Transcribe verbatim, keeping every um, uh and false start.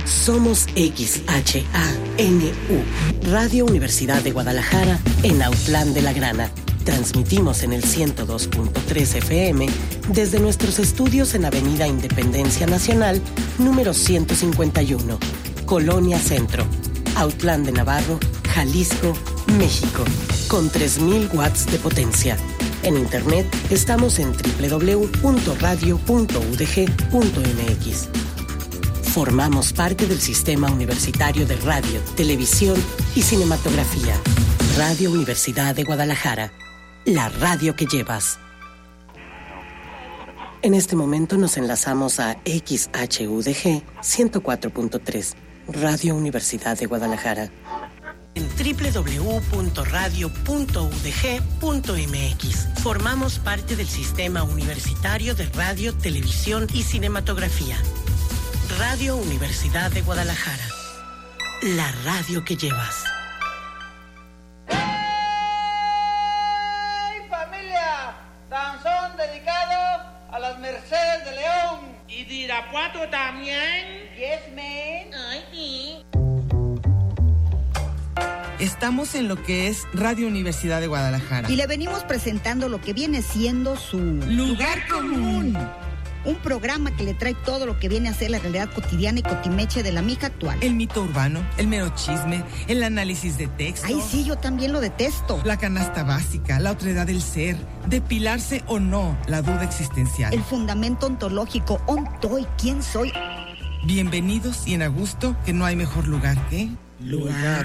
Somos X H A N U, Radio Universidad de Guadalajara, en Autlán de la Grana. Transmitimos en el ciento dos punto tres F M desde nuestros estudios en Avenida Independencia Nacional, número ciento cincuenta y uno, Colonia Centro, Autlán de Navarro, Jalisco, México, con tres mil watts de potencia. En internet estamos en doble u doble u doble u punto radio punto u d g punto m x. Formamos parte del Sistema Universitario de Radio, Televisión y Cinematografía. Radio Universidad de Guadalajara, la radio que llevas. En este momento nos enlazamos a X H U D G ciento cuatro punto tres, Radio Universidad de Guadalajara. En doble u doble u doble u punto radio punto u d g punto m x. Formamos parte del Sistema Universitario de Radio, Televisión y Cinematografía. Radio Universidad de Guadalajara, la radio que llevas. ¡Hey, familia! Danzón dedicado a las Mercedes de León. ¿Y de Irapuato también? Yes, man. Ay, sí. Estamos en lo que es Radio Universidad de Guadalajara. Y le venimos presentando lo que viene siendo su Lugar Común. Un programa que le trae todo lo que viene a ser la realidad cotidiana y cotimeche de la mija actual. El mito urbano, el mero chisme, el análisis de texto. Ay, sí, yo también lo detesto. La canasta básica, la otredad del ser, depilarse o no, la duda existencial. El fundamento ontológico, ontoy, ¿quién soy? Bienvenidos y en a gusto, que no hay mejor lugar que... Lugar